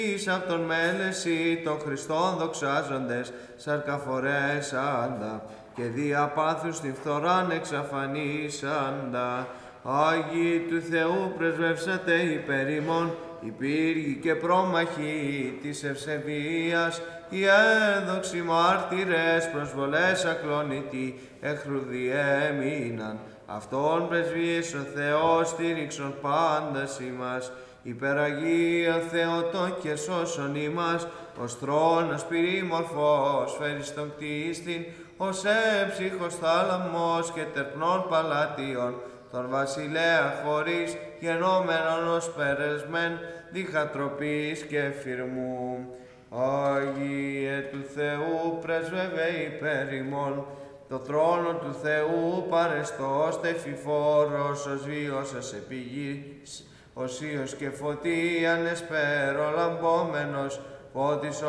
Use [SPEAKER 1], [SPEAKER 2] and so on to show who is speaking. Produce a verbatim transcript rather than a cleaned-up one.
[SPEAKER 1] Εις απ' τον μέλεση των Χριστών δοξάζοντες, σαρκαφορέσαντα, και δια πάθους την φθοράν εξαφανίσαντα. Άγιοι του Θεού πρεσβεύσατε υπέρ ημών, υπήργοι και πρόμαχοι της ευσεβίας, οι έδοξοι μάρτυρες προσβολές ακλόνητοι έχρου διέμειναν. Αυτόν πρεσβείες ο Θεός στήριξον πάντας ημάς, υπεραγία Θεοτό και σώσον ημάς, ως θρόνος πυρήμορφος φέρεις τον κτίστην, ως έψυχος θάλαμος και τερπνών παλάτιον, τον βασιλέα χωρίς γενόμενον ως περεσμέν, διχατροπής και φυρμού. Άγιε του Θεού πρέσβευε υπέρ ημών, το θρόνο του Θεού παρεστός τεφιφόρος, ως βίωσας επί γης, ως ίος και φωτίαν εσπέρο λαμπόμενος, φώτισο